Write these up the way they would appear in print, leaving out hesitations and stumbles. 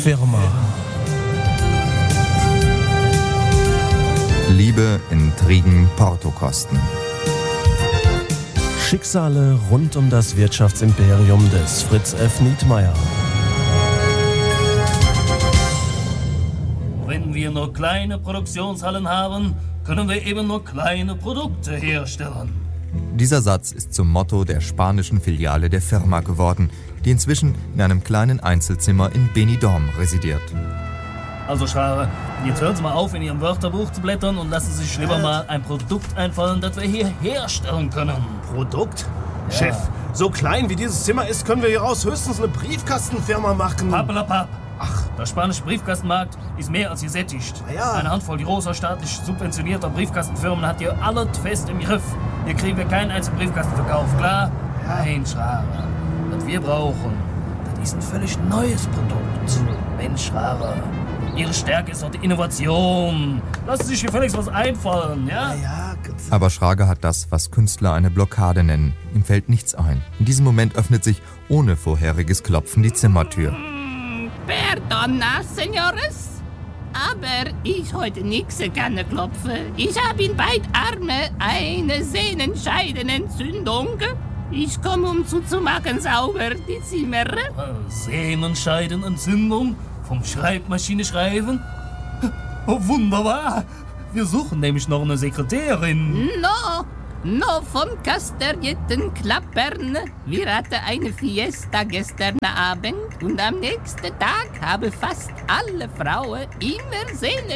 Firma. Liebe, Intrigen, Portokosten. Schicksale rund um das Wirtschaftsimperium des Fritz F. Nietmeyer. Wenn wir nur kleine Produktionshallen haben, können wir eben nur kleine Produkte herstellen. Dieser Satz ist zum Motto der spanischen Filiale der Firma geworden, die inzwischen in einem kleinen Einzelzimmer in Benidorm residiert. Also Schraube, jetzt hören Sie mal auf, in Ihrem Wörterbuch zu blättern und lassen Sie sich lieber mal ein Produkt einfallen, das wir hier herstellen können. Produkt? Ja. Chef, so klein wie dieses Zimmer ist, können wir hieraus höchstens eine Briefkastenfirma machen. Pappelapapp. Ach, Der spanische Briefkastenmarkt ist mehr als gesättigt. Ja. Eine Handvoll großer, staatlich subventionierter Briefkastenfirmen hat hier alles fest im Griff. Hier kriegen wir keinen einzigen Briefkastenverkauf, klar? Nein, Schraube. Was wir brauchen, das ist ein völlig neues Produkt. Mensch, Schraube, Ihre Stärke ist doch die Innovation. Lassen Sie sich gefälligst was einfallen, ja? ja. Aber Schrager hat das, was Künstler eine Blockade nennen. Ihm fällt nichts ein. In diesem Moment öffnet sich ohne vorheriges Klopfen die Zimmertür. Perdona, Senores, aber ich heute nix gerne klopfe. Ich habe in beid Arme eine Sehnenscheidenentzündung. Ich komme, um zuzumachen sauber die Zimmer. Sehnenscheidenentzündung vom Schreibmaschine schreiben? Oh, wunderbar. Wir suchen nämlich noch eine Sekretärin. No vom kasterierten Klappern. Wir hatten eine Fiesta gestern Abend und am nächsten Tag haben fast alle Frauen immer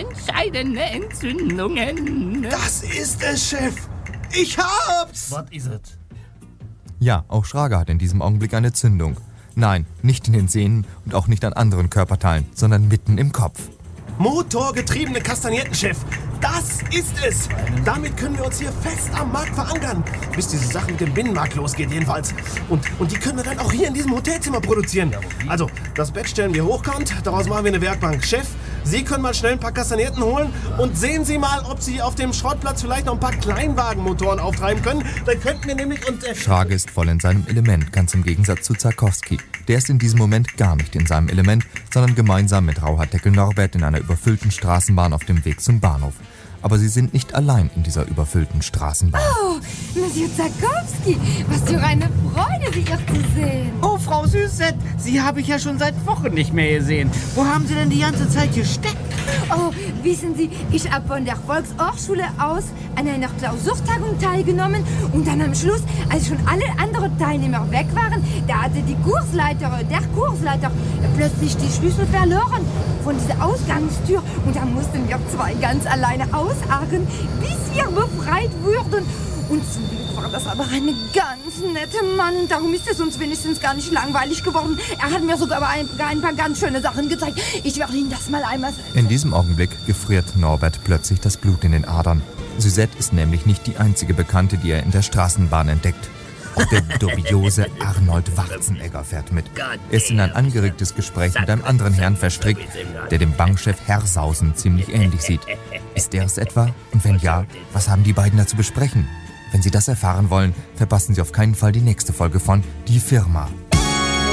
Sehnenscheidenentzündungen. Das ist es, Chef. Ich hab's. Was ist es? Ja, auch Schrager hat in diesem Augenblick eine Zündung. Nein, nicht in den Sehnen und auch nicht an anderen Körperteilen, sondern mitten im Kopf. Motorgetriebene Kastagnetten, Chef. Das ist es. Damit können wir uns hier fest am Markt verankern. Bis diese Sache mit dem Binnenmarkt losgeht jedenfalls. Und die können wir dann auch hier in diesem Hotelzimmer produzieren. Also, das Bett stellen wir hochkant, daraus machen wir eine Werkbank. Chef, Sie können mal schnell ein paar Kastagnetten holen und sehen Sie mal, ob Sie auf dem Schrottplatz vielleicht noch ein paar Kleinwagenmotoren auftreiben können. Dann könnten wir nämlich Schrager ist voll in seinem Element, ganz im Gegensatz zu Zarkowski. Der ist in diesem Moment gar nicht in seinem Element, sondern gemeinsam mit Rauhardeckel Norbert in einer überfüllten Straßenbahn auf dem Weg zum Bahnhof. Aber sie sind nicht allein in dieser überfüllten Straßenbahn. Oh, Monsieur Zarkowski, was für eine Freude, Sie hier zu sehen. Oh, Frau Süßet, Sie habe ich ja schon seit Wochen nicht mehr gesehen. Wo haben Sie denn die ganze Zeit gesteckt? Oh, wissen Sie, ich habe von der Volkshochschule aus an einer Klausurtagung teilgenommen und dann am Schluss, als schon alle anderen Teilnehmer weg waren, da hatte der Kursleiter plötzlich die Schlüssel verloren von dieser Ausgangstür und da mussten wir zwei ganz alleine ausharren, bis wir befreit wurden. Und zum Glück war das aber ein ganz netter Mann. Darum ist es uns wenigstens gar nicht langweilig geworden. Er hat mir sogar ein paar ganz schöne Sachen gezeigt. Ich werde Ihnen das mal einmal sagen. In diesem Augenblick gefriert Norbert plötzlich das Blut in den Adern. Suzette ist nämlich nicht die einzige Bekannte, die er in der Straßenbahn entdeckt. Auch der dubiose Arnold Warzenegger fährt mit. Er ist in ein angeregtes Gespräch mit einem anderen Herrn verstrickt, der dem Bankchef Hersausen ziemlich ähnlich sieht. Ist der es etwa? Und wenn ja, was haben die beiden da zu besprechen? Wenn Sie das erfahren wollen, verpassen Sie auf keinen Fall die nächste Folge von Die Firma.